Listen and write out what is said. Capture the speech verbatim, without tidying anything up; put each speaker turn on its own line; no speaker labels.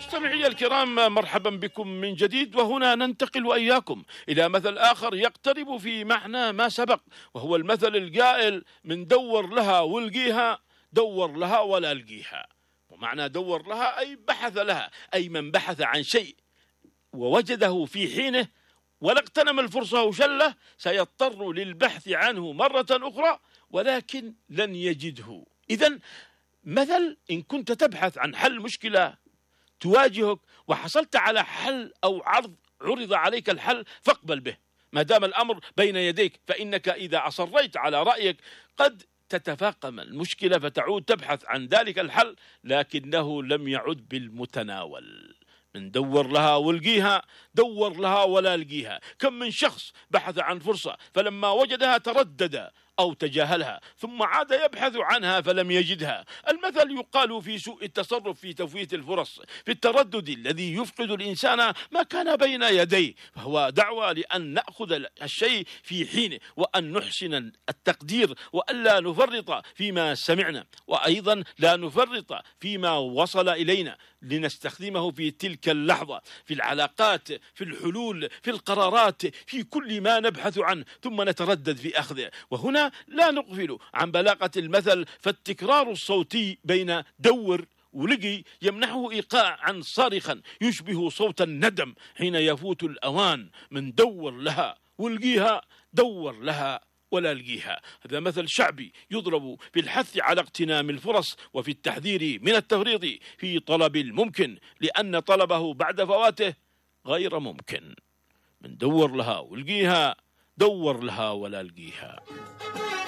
مستمعي الكرام، مرحبا بكم من جديد، وهنا ننتقل وإياكم إلى مثل آخر يقترب في معنى ما سبق، وهو المثل القائل: من دور لها والقيها دور لها ولا القيها. ومعنى دور لها أي بحث لها، أي من بحث عن شيء ووجده في حينه ولا اغتنم الفرصة وشله سيضطر للبحث عنه مرة أخرى ولكن لن يجده. إذن مثل إن كنت تبحث عن حل مشكلة تواجهك وحصلت على حل أو عرض عرض عليك الحل فاقبل به ما دام الأمر بين يديك، فإنك إذا أصريت على رأيك قد تتفاقم المشكلة فتعود تبحث عن ذلك الحل لكنه لم يعد بالمتناول. من دور لها والقيها دور لها ولا القيها. كم من شخص بحث عن فرصة فلما وجدها تردد أو تجاهلها ثم عاد يبحث عنها فلم يجدها. المثل يقال في سوء التصرف في تفويت الفرص، في التردد الذي يفقد الإنسان ما كان بين يديه. فهو دعوة لأن نأخذ الشيء في حينه وأن نحسن التقدير وألا نفرط فيما سمعنا، وأيضا لا نفرط فيما وصل إلينا، لنستخدمه في تلك اللحظة في العلاقات، في الحلول، في القرارات، في كل ما نبحث عنه ثم نتردد في أخذه. وهنا لا نغفل عن بلاغة المثل، فالتكرار الصوتي بين دور ولقي يمنحه إيقاعا صارخا يشبه صوت الندم حين يفوت الأوان. من دور لها والقيها دور لها ولا القيها. هذا مثل شعبي يضرب في الحث على اغتنام الفرص وفي التحذير من التفريط في طلب الممكن، لأن طلبه بعد فواته غير ممكن. من دور لها والقيها دور لها ولا القيها.